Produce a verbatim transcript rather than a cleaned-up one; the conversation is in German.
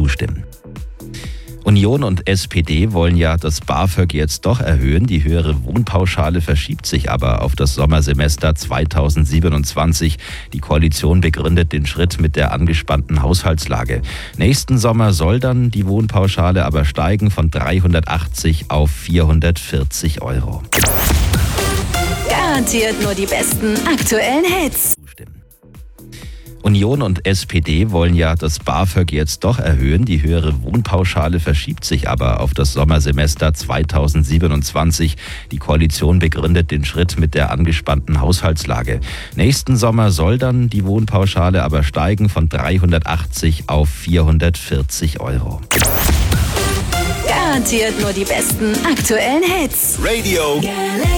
zustimmen. Union und S P D wollen ja das BAföG jetzt doch erhöhen. Die höhere Wohnpauschale verschiebt sich aber auf das Sommersemester zweitausendsiebenundzwanzig. Die Koalition begründet den Schritt mit der angespannten Haushaltslage. Nächsten Sommer soll dann die Wohnpauschale aber steigen von dreihundertachtzig auf vierhundertvierzig Euro. Garantiert nur die besten aktuellen Hits. Union und S P D wollen ja das BAföG jetzt doch erhöhen. Die höhere Wohnpauschale verschiebt sich aber auf das Sommersemester zweitausendsiebenundzwanzig. Die Koalition begründet den Schritt mit der angespannten Haushaltslage. Nächsten Sommer soll dann die Wohnpauschale aber steigen von dreihundertachtzig auf vierhundertvierzig Euro. Garantiert nur die besten aktuellen Hits. Radio